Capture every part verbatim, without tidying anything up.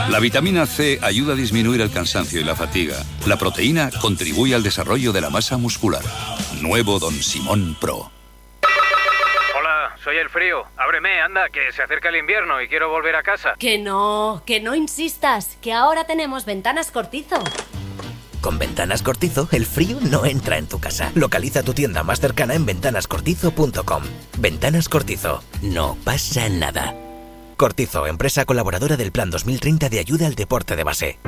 La vitamina C ayuda a disminuir el cansancio y la fatiga. La proteína contribuye al desarrollo de la masa muscular. Nuevo Don Simón Pro. Hola, soy el frío. Ábreme, anda, que se acerca el invierno y quiero volver a casa. Que no, que no insistas, que ahora tenemos Ventanas Cortizo. Con Ventanas Cortizo, el frío no entra en tu casa. Localiza tu tienda más cercana en ventanas cortizo punto com. Ventanas Cortizo. No pasa nada. Cortizo, empresa colaboradora del Plan dos mil treinta de ayuda al deporte de base.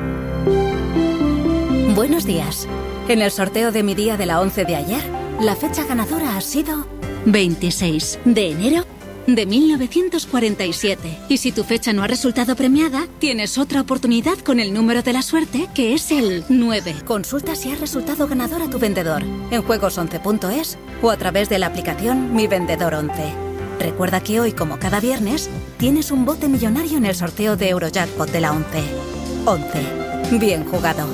Buenos días. En el sorteo de mi día de la once de ayer, la fecha ganadora ha sido veintiséis de enero de mil novecientos cuarenta y siete. Y si tu fecha no ha resultado premiada, tienes otra oportunidad con el número de la suerte, que es el nueve. Consulta si ha resultado ganador a tu vendedor en juegos once punto es o a través de la aplicación Mi Vendedor once. Recuerda que hoy, como cada viernes, tienes un bote millonario en el sorteo de Eurojackpot de la once. once. Bien jugado.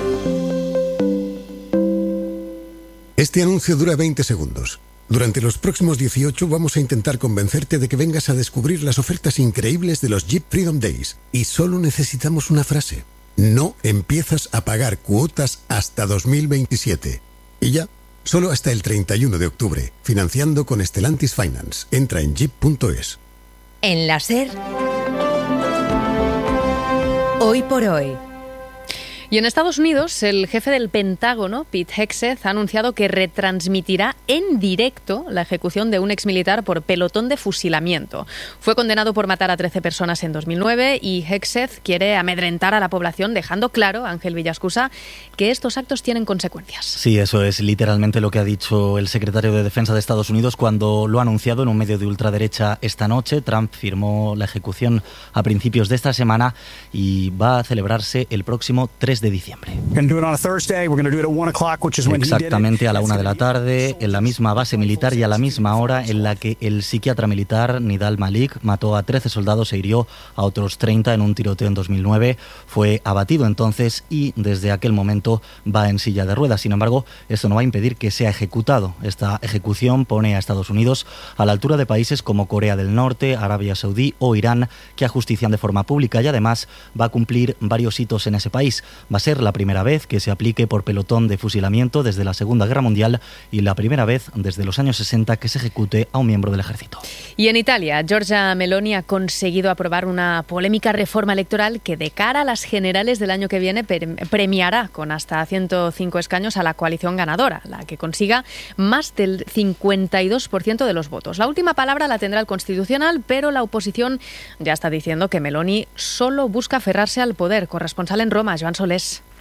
Este anuncio dura veinte segundos. Durante los próximos dieciocho vamos a intentar convencerte de que vengas a descubrir las ofertas increíbles de los Jeep Freedom Days. Y solo necesitamos una frase. No empiezas a pagar cuotas hasta dos mil veintisiete. Y ya, solo hasta el treinta y uno de octubre. Financiando con Stellantis Finance. Entra en jeep punto es. En la SER, hoy por hoy. Y en Estados Unidos, el jefe del Pentágono, Pete Hegseth, ha anunciado que retransmitirá en directo la ejecución de un exmilitar por pelotón de fusilamiento. Fue condenado por matar a trece personas en dos mil nueve y Hegseth quiere amedrentar a la población, dejando claro, Ángel Villascusa, que estos actos tienen consecuencias. Sí, eso es literalmente lo que ha dicho el secretario de Defensa de Estados Unidos cuando lo ha anunciado en un medio de ultraderecha esta noche. Trump firmó la ejecución a principios de esta semana y va a celebrarse el próximo tres de diciembre. Exactamente a la una de la tarde, en la misma base militar y a la misma hora en la que el psiquiatra militar Nidal Malik mató a trece soldados e hirió a otros treinta en un tiroteo en dos mil nueve. Fue abatido entonces y desde aquel momento va en silla de ruedas. Sin embargo, esto no va a impedir que sea ejecutado. Esta ejecución pone a Estados Unidos a la altura de países como Corea del Norte, Arabia Saudí o Irán, que ajustician de forma pública y además va a cumplir varios hitos en ese país. Va a ser la primera vez que se aplique por pelotón de fusilamiento desde la Segunda Guerra Mundial y la primera vez desde los años sesenta que se ejecute a un miembro del ejército. Y en Italia, Giorgia Meloni ha conseguido aprobar una polémica reforma electoral que de cara a las generales del año que viene premiará con hasta ciento cinco escaños a la coalición ganadora, la que consiga más del cincuenta y dos por ciento de los votos. La última palabra la tendrá el Constitucional, pero la oposición ya está diciendo que Meloni solo busca aferrarse al poder. Corresponsal en Roma, Joan Solés.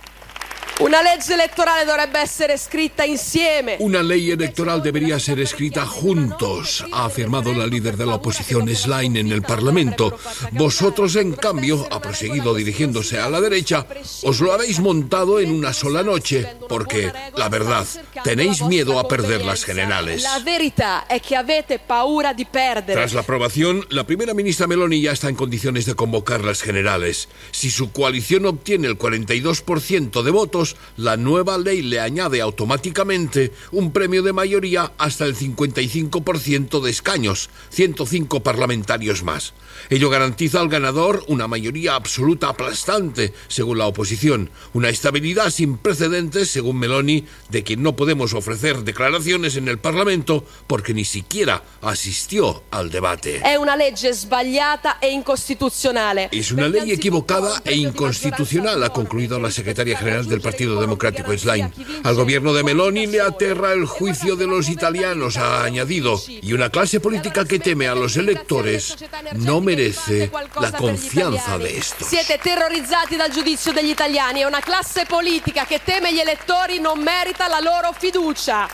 Una legge elettorale dovrebbe essere scritta insieme. Una ley electoral debería ser escrita juntos, ha afirmado la líder de la oposición Schlein en el Parlamento. Vosotros, en cambio, ha proseguido dirigiéndose a la derecha, os lo habéis montado en una sola noche, porque, la verdad, tenéis miedo a perder las generales. La verità è che avete paura di perdere. Tras la aprobación, la primera ministra Meloni ya está en condiciones de convocar las generales. Si su coalición obtiene el cuarenta y dos por ciento de votos, la nueva ley le añade automáticamente un premio de mayoría hasta el cincuenta y cinco por ciento de escaños, ciento cinco parlamentarios más. Ello garantiza al ganador una mayoría absoluta aplastante, según la oposición, una estabilidad sin precedentes, según Meloni, de quien no podemos ofrecer declaraciones en el Parlamento porque ni siquiera asistió al debate. Es una legge sbagliata e incostituzionale. Es una ley equivocada e inconstitucional, ha concluido la secretaria general del Partido Democrático Schlein. Al gobierno de Meloni le aterra el juicio de los italianos, ha añadido, y una clase política que teme a los electores no merece la confianza de estos. Siete terrorizzati dal giudizio degli italiani e una classe politica che teme gli elettori non merita la loro fiducia.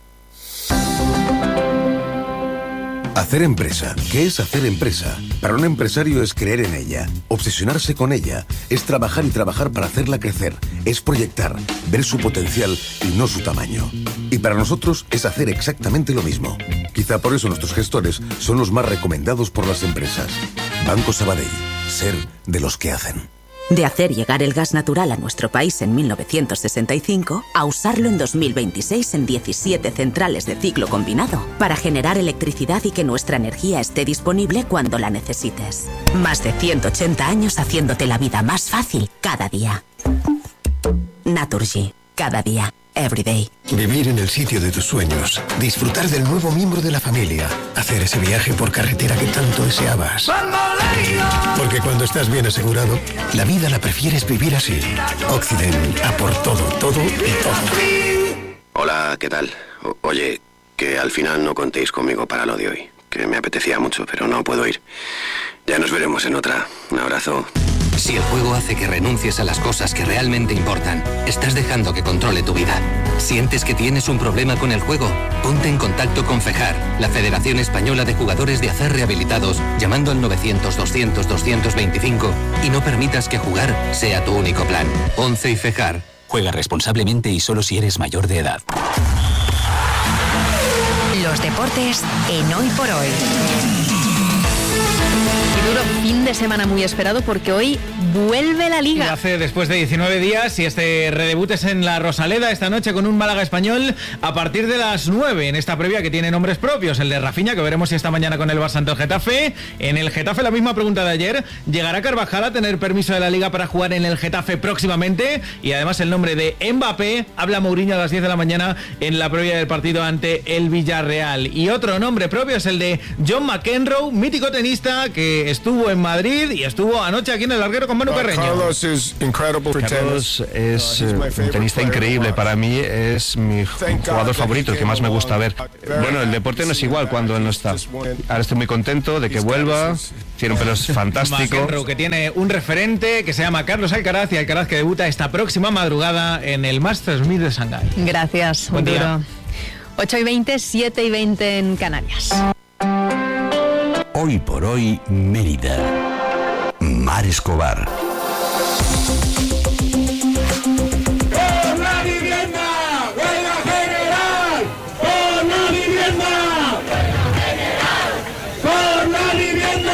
Hacer empresa. ¿Qué es hacer empresa? Para un empresario es creer en ella, obsesionarse con ella, es trabajar y trabajar para hacerla crecer, es proyectar, ver su potencial y no su tamaño. Y para nosotros es hacer exactamente lo mismo. Quizá por eso nuestros gestores son los más recomendados por las empresas. Banco Sabadell. Ser de los que hacen. De hacer llegar el gas natural a nuestro país en mil novecientos sesenta y cinco a usarlo en dos mil veintiséis en diecisiete centrales de ciclo combinado para generar electricidad y que nuestra energía esté disponible cuando la necesites. Más de ciento ochenta años haciéndote la vida más fácil cada día. Naturgy. Cada día. Everyday. Vivir en el sitio de tus sueños, disfrutar del nuevo miembro de la familia, hacer ese viaje por carretera que tanto deseabas. Porque cuando estás bien asegurado, la vida la prefieres vivir así. Occident, a por todo, todo y todo. Hola, ¿qué tal? O- oye, que al final no contéis conmigo para lo de hoy, que me apetecía mucho, pero no puedo ir. Ya nos veremos en otra. Un abrazo. Si el juego hace que renuncies a las cosas que realmente importan, estás dejando que controle tu vida. ¿Sientes que tienes un problema con el juego? Ponte en contacto con FEJAR, la Federación Española de Jugadores de Acer Rehabilitados, llamando al novecientos, doscientos, doscientos veinticinco y no permitas que jugar sea tu único plan. once y FEJAR. Juega responsablemente y solo si eres mayor de edad. Los deportes en Hoy por Hoy. Y duro fin de semana muy esperado porque hoy vuelve la Liga. Y hace después de diecinueve días y este redebut es en la Rosaleda esta noche con un Málaga Español a partir de las nueve en esta previa que tiene nombres propios, el de Rafinha, que veremos si esta mañana con el Barça ante el Getafe. En el Getafe la misma pregunta de ayer, ¿llegará Carvajal a tener permiso de la Liga para jugar en el Getafe próximamente? Y además el nombre de Mbappé, habla Mourinho a las diez de la mañana en la previa del partido ante el Villarreal. Y otro nombre propio es el de John McEnroe, mítico tenista que estuvo en Madrid y estuvo anoche aquí en el Larguero con Manu Carreño. Carlos es Carlos es eh, un tenista increíble. Para mí es mi jugador favorito, el que más me gusta ver. Bueno, el deporte no es igual cuando él no está. Ahora estoy muy contento de que vuelva. Tiene un pelo fantástico. McEnroe, que tiene un referente que se llama Carlos Alcaraz, y Alcaraz que debuta esta próxima madrugada en el Masters mil de Shanghái. Gracias, Buen día. Duro. ocho y veinte, siete y veinte en Canarias. Hoy por hoy, Mérida. Mar Escobar. ¡Por la vivienda! ¡Huelga general! ¡Por la vivienda! ¡Huelga general! ¡Por la vivienda!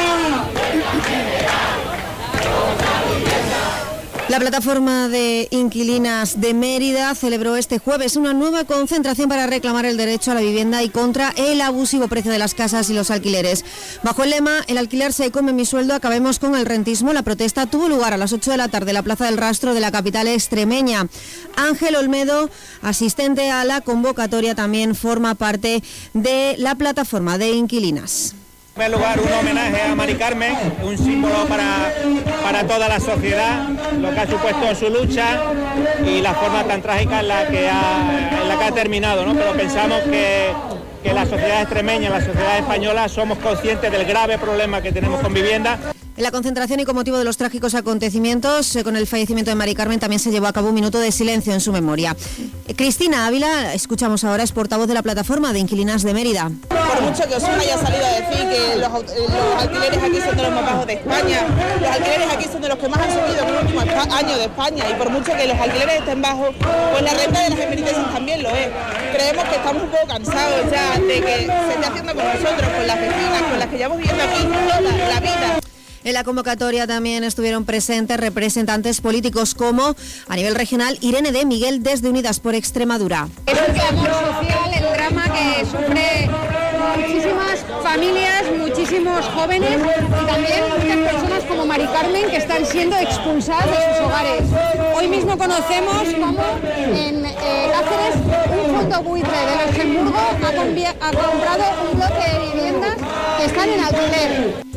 La plataforma de inquilinas de Mérida celebró este jueves una nueva concentración para reclamar el derecho a la vivienda y contra el abusivo precio de las casas y los alquileres. Bajo el lema "El alquiler se come mi sueldo, acabemos con el rentismo", la protesta tuvo lugar a las ocho de la tarde en la Plaza del Rastro de la capital extremeña. Ángel Olmedo, asistente a la convocatoria, también forma parte de la plataforma de inquilinas. En primer lugar, un homenaje a Mari Carmen, un símbolo para, para toda la sociedad, lo que ha supuesto su lucha y la forma tan trágica en la que ha, en la que ha terminado, ¿no? Pero pensamos que, que la sociedad extremeña, la sociedad española, somos conscientes del grave problema que tenemos con vivienda. En la concentración y con motivo de los trágicos acontecimientos, eh, con el fallecimiento de Mari Carmen, también se llevó a cabo un minuto de silencio en su memoria. Eh, Cristina Ávila, escuchamos ahora, es portavoz de la plataforma de inquilinas de Mérida. Por mucho que Osuna haya salido a decir que los, los alquileres aquí son de los más bajos de España, los alquileres aquí son de los que más han subido en el último año de España, y por mucho que los alquileres estén bajos, pues la renta de las emergencias también lo es. Creemos que estamos un poco cansados ya de que se esté haciendo con nosotros, con las vecinas, con las que llevamos viviendo aquí toda la vida. En la convocatoria también estuvieron presentes representantes políticos como, a nivel regional, Irene de Miguel desde Unidas por Extremadura. Es un clamor social, el drama que sufre muchísimas familias, muchísimos jóvenes y también muchas personas como Mari Carmen que están siendo expulsadas de sus hogares. Hoy mismo conocemos cómo en eh, Cáceres un fondo buitre de Luxemburgo ha, ha comprado un bloque de viviendas que están en alquiler.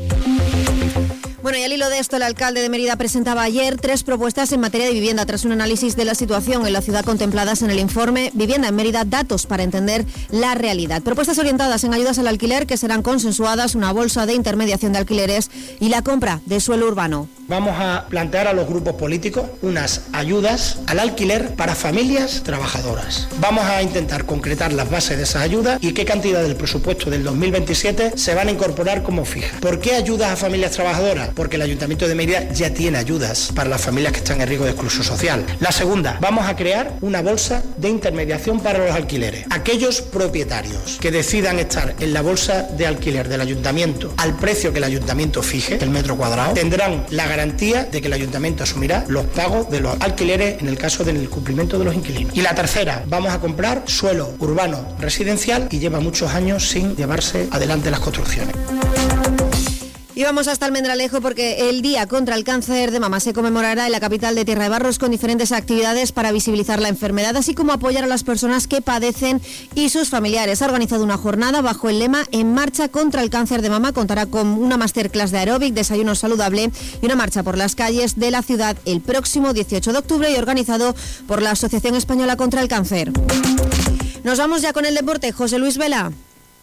Bueno, y al hilo de esto, el alcalde de Mérida presentaba ayer tres propuestas en materia de vivienda tras un análisis de la situación en la ciudad contempladas en el informe Vivienda en Mérida, datos para entender la realidad. Propuestas orientadas en ayudas al alquiler que serán consensuadas, una bolsa de intermediación de alquileres y la compra de suelo urbano. Vamos a plantear a los grupos políticos unas ayudas al alquiler para familias trabajadoras. Vamos a intentar concretar las bases de esas ayudas y qué cantidad del presupuesto del dos mil veintisiete se van a incorporar como fija. ¿Por qué ayudas a familias trabajadoras? Porque el Ayuntamiento de Mérida ya tiene ayudas para las familias que están en riesgo de exclusión social. La segunda, vamos a crear una bolsa de intermediación para los alquileres. Aquellos propietarios que decidan estar en la bolsa de alquiler del Ayuntamiento al precio que el Ayuntamiento fije, el metro cuadrado, tendrán la garantía garantía de que el ayuntamiento asumirá los pagos de los alquileres en el caso del incumplimiento de los inquilinos. Y la tercera, vamos a comprar suelo urbano residencial y lleva muchos años sin llevarse adelante las construcciones. Y vamos hasta Almendralejo porque el Día contra el Cáncer de Mama se conmemorará en la capital de Tierra de Barros con diferentes actividades para visibilizar la enfermedad, así como apoyar a las personas que padecen y sus familiares. Ha organizado una jornada bajo el lema En Marcha contra el Cáncer de Mama. Contará con una masterclass de aeróbic, desayuno saludable y una marcha por las calles de la ciudad el próximo dieciocho de octubre y organizado por la Asociación Española contra el Cáncer. Nos vamos ya con el deporte. José Luis Vela.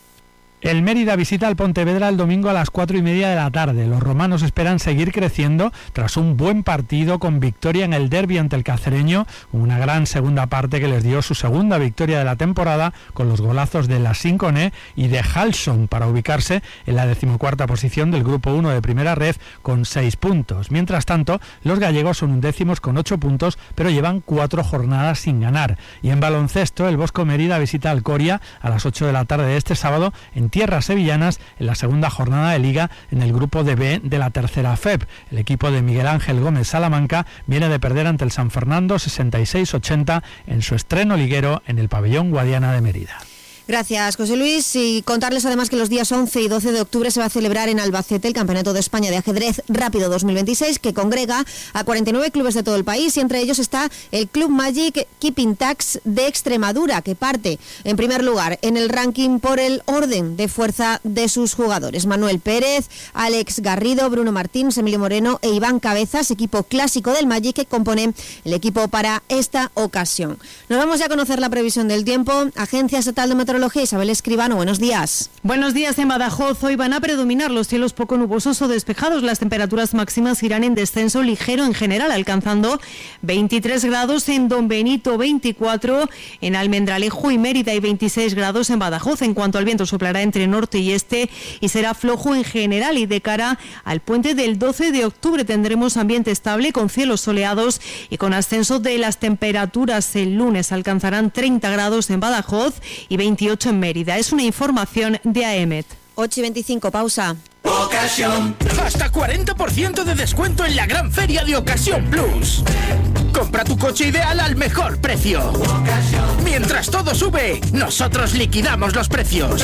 El Mérida visita al Pontevedra el domingo a las cuatro y media de la tarde. Los romanos esperan seguir creciendo tras un buen partido con victoria en el derbi ante el Cacereño, una gran segunda parte que les dio su segunda victoria de la temporada con los golazos de Lasinconé y de Halson para ubicarse en la decimocuarta posición del Grupo uno de Primera Red con seis puntos. Mientras tanto, los gallegos son undécimos con ocho puntos, pero llevan cuatro jornadas sin ganar. Y en baloncesto, el Bosco Mérida visita al Coria a las ocho de la tarde de este sábado en tierras sevillanas en la segunda jornada de Liga en el grupo de B de la tercera F E P. El equipo de Miguel Ángel Gómez Salamanca viene de perder ante el San Fernando sesenta y seis ochenta en su estreno liguero en el pabellón Guadiana de Mérida. Gracias, José Luis. Y contarles además que los días once y doce de octubre se va a celebrar en Albacete el Campeonato de España de Ajedrez Rápido dos mil veintiséis, que congrega a cuarenta y nueve clubes de todo el país y entre ellos está el Club Magic Keeping Tax de Extremadura, que parte en primer lugar en el ranking por el orden de fuerza de sus jugadores. Manuel Pérez, Alex Garrido, Bruno Martins, Emilio Moreno e Iván Cabezas, equipo clásico del Magic que compone el equipo para esta ocasión. Nos vamos ya a conocer la previsión del tiempo. Agencia Estatal de Meteorología, Isabel Escribano, buenos días. Buenos días. En Badajoz hoy van a predominar los cielos poco nubosos o despejados. Las temperaturas máximas irán en descenso ligero en general, alcanzando veintitrés grados en Don Benito, veinticuatro en Almendralejo y Mérida y veintiséis grados en Badajoz. En cuanto al viento, soplará entre norte y este y será flojo en general. Y de cara al puente del doce de octubre tendremos ambiente estable con cielos soleados y con ascenso de las temperaturas. El lunes alcanzarán treinta grados en Badajoz y veintiocho en Mérida. Es una información de A E M E T. ocho y veinticinco, pausa. Ocasión. Hasta cuarenta por ciento de descuento en la gran feria de Ocasión Plus. Compra tu coche ideal al mejor precio. Mientras todo sube, nosotros liquidamos los precios.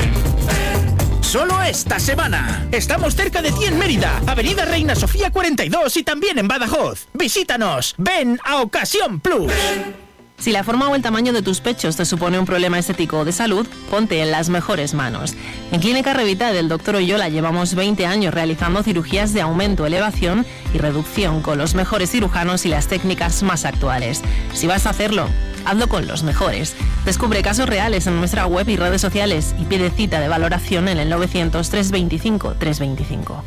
Solo esta semana. Estamos cerca de ti en Mérida, Avenida Reina Sofía cuarenta y dos y también en Badajoz. Visítanos. Ven a Ocasión Plus. Si la forma o el tamaño de tus pechos te supone un problema estético o de salud, ponte en las mejores manos. En Clínica Revita del doctor Oyola llevamos veinte años realizando cirugías de aumento, elevación y reducción con los mejores cirujanos y las técnicas más actuales. Si vas a hacerlo, hazlo con los mejores. Descubre casos reales en nuestra web y redes sociales y pide cita de valoración en el novecientos, trescientos veinticinco, trescientos veinticinco.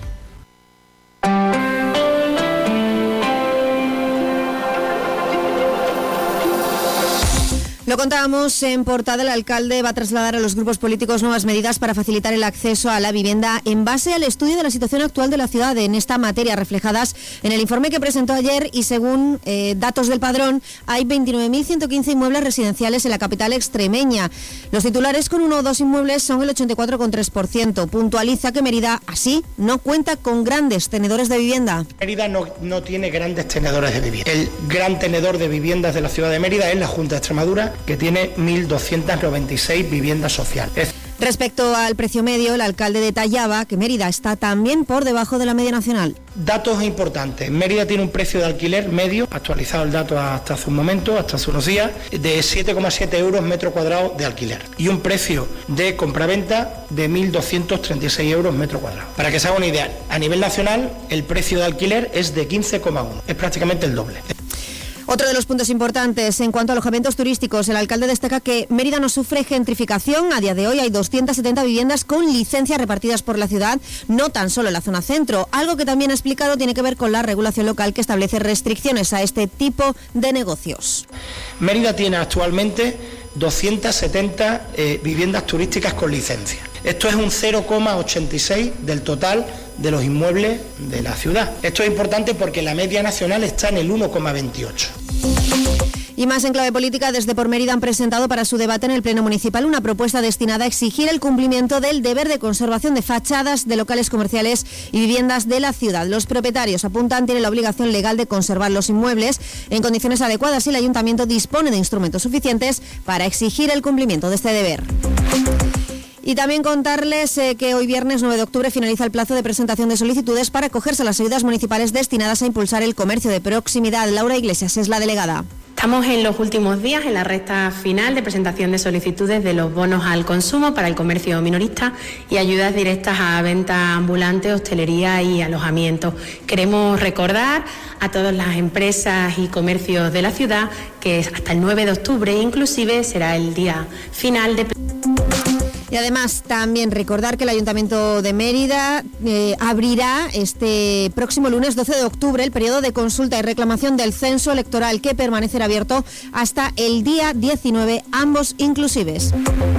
Lo contábamos en portada, el alcalde va a trasladar a los grupos políticos nuevas medidas para facilitar el acceso a la vivienda en base al estudio de la situación actual de la ciudad en esta materia, reflejadas en el informe que presentó ayer y según eh, datos del Padrón, hay veintinueve mil ciento quince inmuebles residenciales en la capital extremeña. Los titulares con uno o dos inmuebles son el ochenta y cuatro coma tres por ciento. Puntualiza que Mérida, así, no cuenta con grandes tenedores de vivienda. Mérida no, no tiene grandes tenedores de vivienda. El gran tenedor de viviendas de la ciudad de Mérida es la Junta de Extremadura, que tiene mil doscientas noventa y seis viviendas sociales. Respecto al precio medio, el alcalde detallaba que Mérida está también por debajo de la media nacional. Datos importantes. Mérida tiene un precio de alquiler medio, actualizado el dato hasta hace un momento, hasta hace unos días, de siete coma siete euros metro cuadrado de alquiler y un precio de compraventa de mil doscientos treinta y seis euros metro cuadrado. Para que se haga una idea, a nivel nacional el precio de alquiler es de quince coma uno, es prácticamente el doble. Otro de los puntos importantes en cuanto a alojamientos turísticos, el alcalde destaca que Mérida no sufre gentrificación. A día de hoy hay doscientas setenta viviendas con licencia repartidas por la ciudad, no tan solo en la zona centro. Algo que también ha explicado tiene que ver con la regulación local que establece restricciones a este tipo de negocios. Mérida tiene actualmente doscientas setenta eh, viviendas turísticas con licencia. Esto es un cero coma ochenta y seis del total de los inmuebles de la ciudad. Esto es importante porque la media nacional está en el uno coma veintiocho. Y más en clave política, desde Por Mérida han presentado para su debate en el Pleno Municipal una propuesta destinada a exigir el cumplimiento del deber de conservación de fachadas de locales comerciales y viviendas de la ciudad. Los propietarios, apuntan, tienen la obligación legal de conservar los inmuebles en condiciones adecuadas y el Ayuntamiento dispone de instrumentos suficientes para exigir el cumplimiento de este deber. Y también contarles eh, que hoy viernes nueve de octubre finaliza el plazo de presentación de solicitudes para acogerse a las ayudas municipales destinadas a impulsar el comercio de proximidad. Laura Iglesias es la delegada. Estamos en los últimos días, en la recta final de presentación de solicitudes de los bonos al consumo para el comercio minorista y ayudas directas a venta ambulante, hostelería y alojamiento. Queremos recordar a todas las empresas y comercios de la ciudad que hasta el nueve de octubre inclusive será el día final de... Y además también recordar que el Ayuntamiento de Mérida eh, abrirá este próximo lunes doce de octubre el periodo de consulta y reclamación del censo electoral, que permanecerá abierto hasta el día diecinueve, ambos inclusives.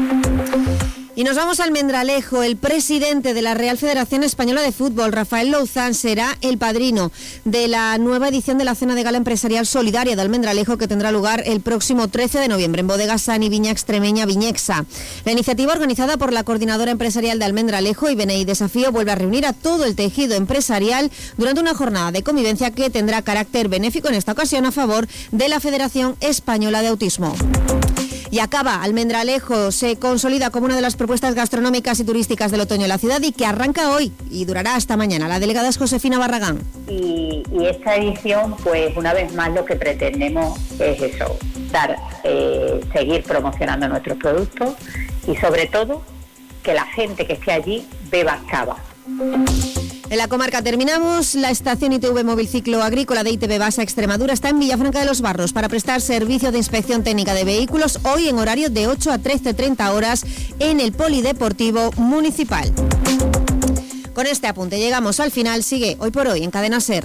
Y nos vamos a Almendralejo. El presidente de la Real Federación Española de Fútbol, Rafael Louzán, será el padrino de la nueva edición de la Cena de Gala Empresarial Solidaria de Almendralejo, que tendrá lugar el próximo trece de noviembre en Bodegas Sani Viña Extremeña Viñexa. La iniciativa, organizada por la Coordinadora Empresarial de Almendralejo y B N I Desafío, vuelve a reunir a todo el tejido empresarial durante una jornada de convivencia que tendrá carácter benéfico, en esta ocasión a favor de la Federación Española de Autismo. Y acaba, Almendralejo se consolida como una de las propuestas gastronómicas y turísticas del otoño de la ciudad y que arranca hoy y durará hasta mañana. La delegada es Josefina Barragán. Y, y esta edición, pues una vez más lo que pretendemos es eso, dar, eh, seguir promocionando nuestros productos y sobre todo que la gente que esté allí beba cava. En la comarca terminamos. La estación I T V Móvil Ciclo Agrícola de I T V Basa Extremadura está en Villafranca de los Barros para prestar servicio de inspección técnica de vehículos hoy en horario de ocho a trece treinta horas en el Polideportivo Municipal. Con este apunte llegamos al final. Sigue Hoy por Hoy en Cadena SER.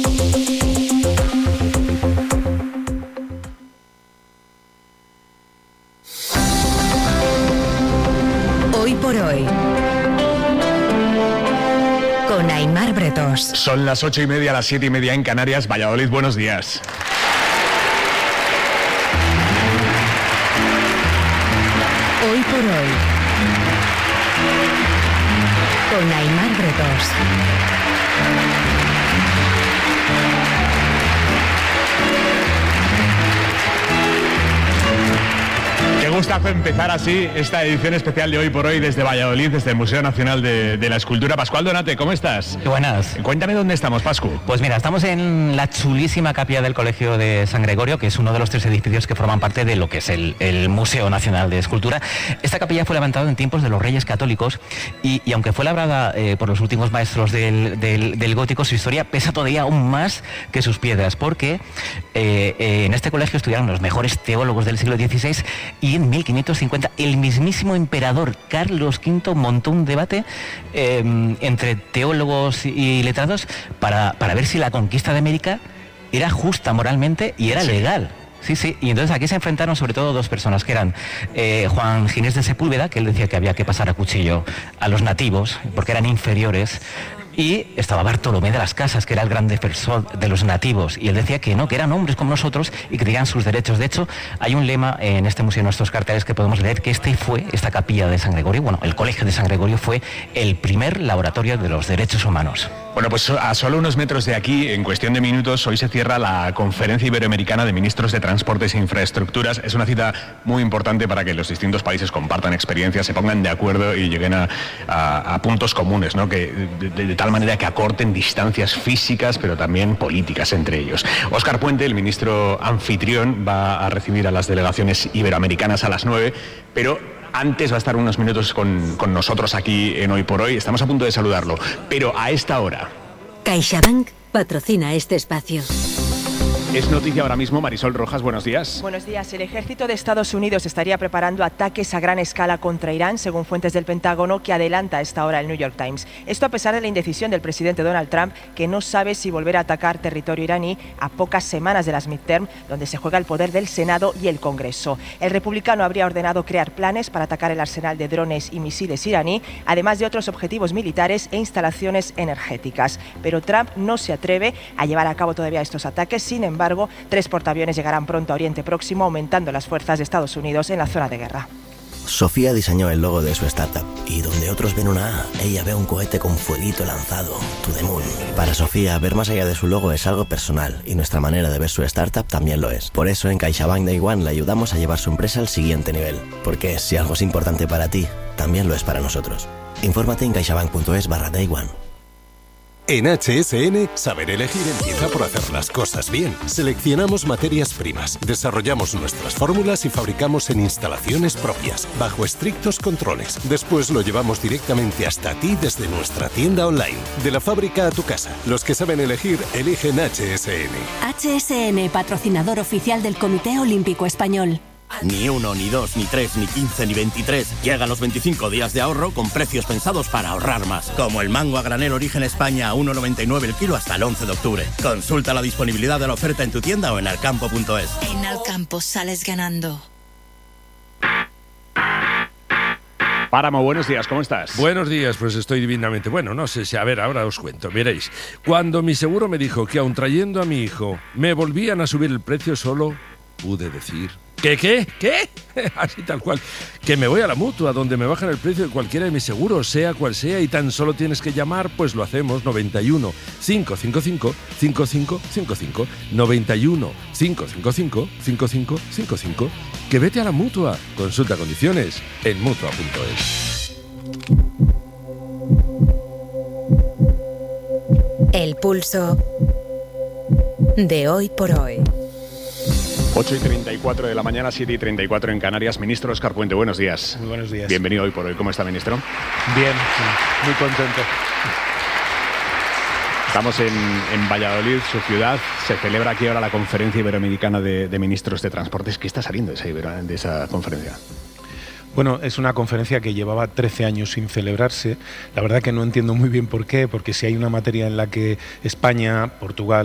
Hoy por Hoy. Con Aimar Bretos. Son las ocho y media, las siete y media en Canarias. Valladolid, buenos días. Hoy por Hoy. Con Aimar Bretos. Qué gustazo empezar así esta edición especial de Hoy por Hoy desde Valladolid, desde el Museo Nacional de, de la Escultura. Pascual Donate, ¿cómo estás? Qué buenas. Cuéntame dónde estamos, Pascu. Pues mira, estamos en la chulísima capilla del Colegio de San Gregorio, que es uno de los tres edificios que forman parte de lo que es el, el Museo Nacional de Escultura. Esta capilla fue levantada en tiempos de los Reyes Católicos y, y aunque fue labrada eh, por los últimos maestros del, del, del gótico, su historia pesa todavía aún más que sus piedras, porque eh, eh, en este colegio estudiaron los mejores teólogos del siglo dieciséis y en mil quinientos cincuenta el mismísimo emperador Carlos quinto montó un debate eh, entre teólogos y letrados para, para ver si la conquista de América era justa moralmente y era sí. legal. Sí, sí, y entonces aquí se enfrentaron sobre todo dos personas, que eran eh, Juan Ginés de Sepúlveda, que él decía que había que pasar a cuchillo a los nativos, porque eran inferiores, y estaba Bartolomé de las Casas, que era el gran defensor de los nativos, y él decía que no, que eran hombres como nosotros y que tenían sus derechos. De hecho, hay un lema en este museo, en nuestros carteles, que podemos leer, que este fue, esta capilla de San Gregorio, bueno, el Colegio de San Gregorio fue el primer laboratorio de los derechos humanos. Bueno, pues a solo unos metros de aquí, en cuestión de minutos, hoy se cierra la Conferencia Iberoamericana de Ministros de Transportes e Infraestructuras. Es una cita muy importante para que los distintos países compartan experiencias, se pongan de acuerdo y lleguen a, a, a puntos comunes, ¿no? Que de, de, de tal manera que acorten distancias físicas, pero también políticas entre ellos. Óscar Puente, el ministro anfitrión, va a recibir a las delegaciones iberoamericanas a las nueve, pero antes va a estar unos minutos con, con nosotros aquí en Hoy por Hoy. Estamos a punto de saludarlo, pero a esta hora... CaixaBank patrocina este espacio. Es noticia ahora mismo, Marisol Rojas, buenos días. Buenos días. El ejército de Estados Unidos estaría preparando ataques a gran escala contra Irán, según fuentes del Pentágono, que adelanta a esta hora el New York Times. Esto a pesar de la indecisión del presidente Donald Trump, que no sabe si volver a atacar territorio iraní a pocas semanas de las midterm, donde se juega el poder del Senado y el Congreso. El republicano habría ordenado crear planes para atacar el arsenal de drones y misiles iraní, además de otros objetivos militares e instalaciones energéticas. Pero Trump no se atreve a llevar a cabo todavía estos ataques. Sin embargo, embargo, tres portaaviones llegarán pronto a Oriente Próximo, aumentando las fuerzas de Estados Unidos en la zona de guerra. Sofía diseñó el logo de su startup y donde otros ven una A, ella ve un cohete con fueguito lanzado, to the moon. Para Sofía, ver más allá de su logo es algo personal y nuestra manera de ver su startup también lo es. Por eso en CaixaBank Day One le ayudamos a llevar su empresa al siguiente nivel. Porque si algo es importante para ti, también lo es para nosotros. Infórmate en caixabank.es barra Day One. En H S N, saber elegir empieza por hacer las cosas bien. Seleccionamos materias primas, desarrollamos nuestras fórmulas y fabricamos en instalaciones propias, bajo estrictos controles. Después lo llevamos directamente hasta ti desde nuestra tienda online. De la fábrica a tu casa. Los que saben elegir, eligen H S N. H S N, patrocinador oficial del Comité Olímpico Español. Ni uno, ni dos, ni tres, ni quince, ni veintitrés. Llegan los veinticinco días de ahorro con precios pensados para ahorrar más. Como el mango a granel Origen España a uno noventa y nueve el kilo hasta el once de octubre. Consulta la disponibilidad de la oferta en tu tienda o en alcampo punto es. En Alcampo sales ganando. Páramo, buenos días, ¿cómo estás? Buenos días, pues estoy divinamente. Bueno, no sé si, a ver, ahora os cuento, veréis. Cuando mi seguro me dijo que aun trayendo a mi hijo me volvían a subir el precio, solo pude decir... ¿Qué, qué, qué? Así tal cual. Que me voy a la Mutua, donde me bajan el precio de cualquiera de mis seguros, sea cual sea, y tan solo tienes que llamar, pues lo hacemos. noventa y uno, cinco cinco cinco, cinco cinco cinco cinco. noventa y uno, cinco cinco cinco, cinco cinco cinco cinco. Que vete a la Mutua. Consulta condiciones en mutua punto es. El pulso de hoy por hoy. ocho y treinta y cuatro de la mañana, siete y treinta y cuatro en Canarias. Ministro Óscar Puente, buenos días. Muy buenos días. Bienvenido hoy por hoy. ¿Cómo está, ministro? Bien, muy contento. Estamos en, en Valladolid, su ciudad. Se celebra aquí ahora la Conferencia Iberoamericana de, de Ministros de Transportes. ¿Qué está saliendo de esa, Ibero, de esa conferencia? Bueno, es una conferencia que llevaba trece años sin celebrarse. La verdad que no entiendo muy bien por qué, porque si hay una materia en la que España, Portugal,